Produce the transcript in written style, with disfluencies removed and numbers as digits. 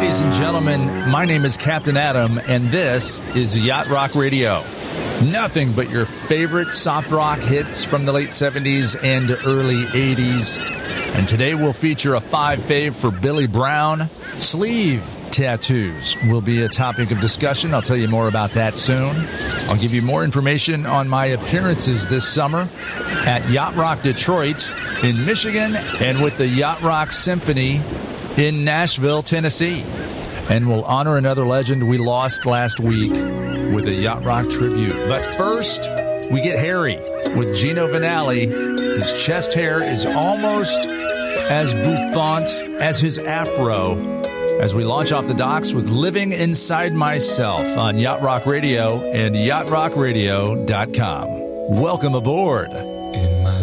Ladies and gentlemen, my name is Captain Adam, and this is Yacht Rock Radio. Nothing but your favorite soft rock hits from the late 70s and early 80s. And today we'll feature a 5 fave for Billy Brown. Sleeve tattoos will be a topic of discussion. I'll tell you more about that soon. I'll give you more information on my appearances this summer at Yacht Rock Detroit in Michigan and with the Yacht Rock Symphony in Nashville, Tennessee. And we'll honor another legend we lost last week with a Yacht Rock tribute. But first, we get hairy with Gino Vanelli. His chest hair is almost as bouffant as his afro as we launch off the docks with Living Inside Myself on Yacht Rock Radio and yachtrockradio.com. Welcome aboard.